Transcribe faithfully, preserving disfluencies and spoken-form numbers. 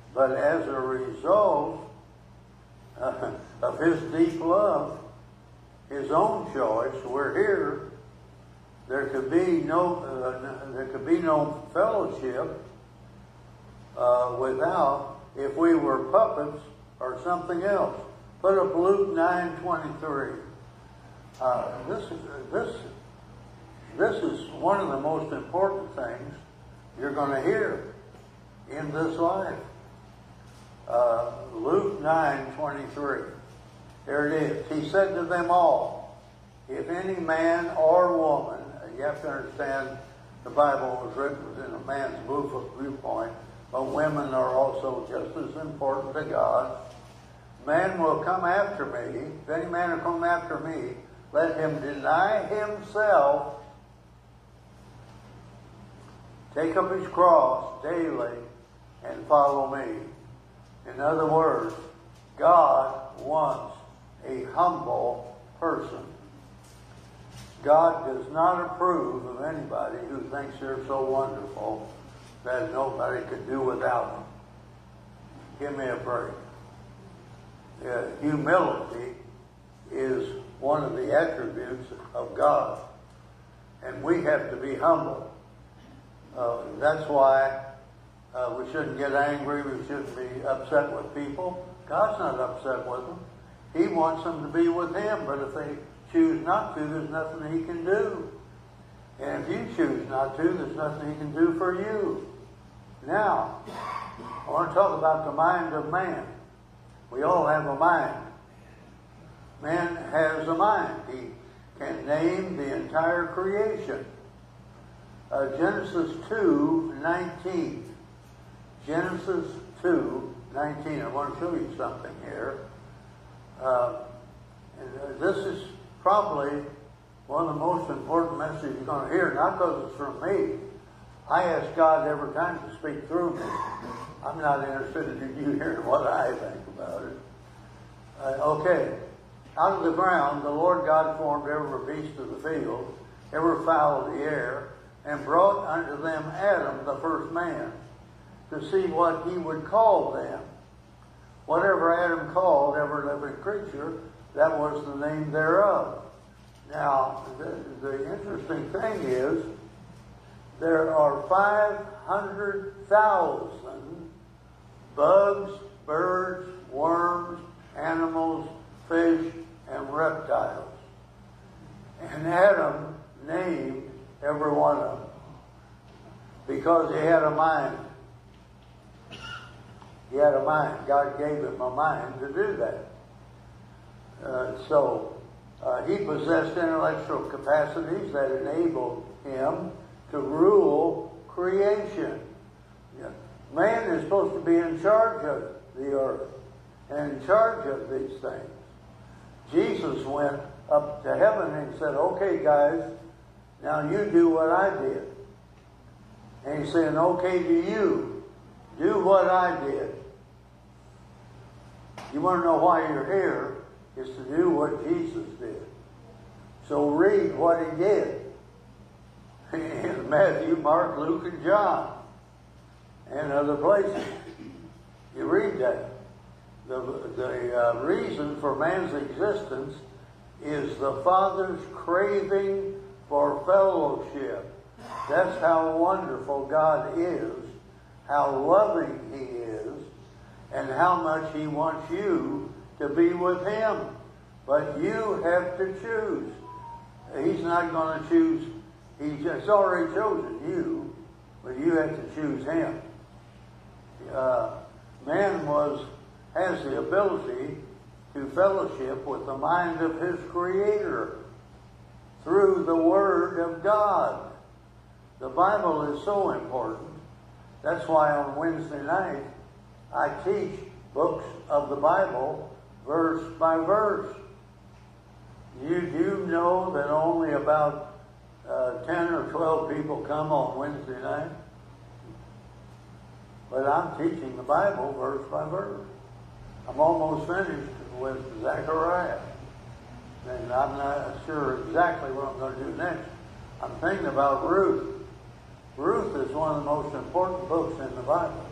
But as a result uh, of his deep love, his own choice, we're here. There could be no, uh, there could be no fellowship uh, without, if we were puppets or something else. Put up Luke nine twenty-three. Uh, this is this this is one of the most important things you're going to hear in this life. Uh, Luke nine twenty-three. There it is. He said to them all, if any man or woman, you have to understand the Bible was written in a man's viewpoint, but women are also just as important to God. Man will come after me. If any man will come after me, let him deny himself, take up his cross daily, and follow me. In other words, God wants a humble person. God does not approve of anybody who thinks they're so wonderful that nobody could do without them. Give me a break. Uh, humility is one of the attributes of God, and we have to be humble. Uh, that's why uh, we shouldn't get angry. We shouldn't be upset with people. God's not upset with them. He wants them to be with Him, but if they choose not to, there's nothing He can do. And if you choose not to, there's nothing He can do for you. Now, I want to talk about the mind of man. We all have a mind. Man has a mind. He can name the entire creation. Uh, Genesis two nineteen. Genesis two nineteen. I want to show you something here. Uh, and this is probably one of the most important messages you're going to hear, not because it's from me. I ask God every time to speak through me. I'm not interested in you hearing what I think about it. Uh, okay. Out of the ground, the Lord God formed every beast of the field, every fowl of the air, and brought unto them Adam, the first man, to see what he would call them. Whatever Adam called every living creature, that was the name thereof. Now, the, the interesting thing is, there are five hundred thousand bugs, birds, worms, animals, fish, and reptiles. And Adam named every one of them because he had a mind. He had a mind. God gave him a mind to do that. Uh, so uh, he possessed intellectual capacities that enabled him to rule creation. Yeah. Man is supposed to be in charge of the earth and in charge of these things. Jesus went up to heaven and said, okay, guys, now you do what I did. And he's saying, okay, do you do what I did. You want to know why you're here, is to do what Jesus did. So read what he did in Matthew, Mark, Luke, and John, and other places. You read that. The, the uh, reason for man's existence is the Father's craving for fellowship. That's how wonderful God is, how loving He is, and how much He wants you to be with Him. But you have to choose. He's not going to choose. He's already chosen you, but you have to choose Him. Uh, man was has the ability to fellowship with the mind of his Creator through the Word of God. The Bible is so important. That's why on Wednesday night I teach books of the Bible verse by verse. You do know that only about uh, ten or twelve people come on Wednesday night? But I'm teaching the Bible verse by verse. I'm almost finished with Zechariah. And I'm not sure exactly what I'm going to do next. I'm thinking about Ruth. Ruth is one of the most important books in the Bible.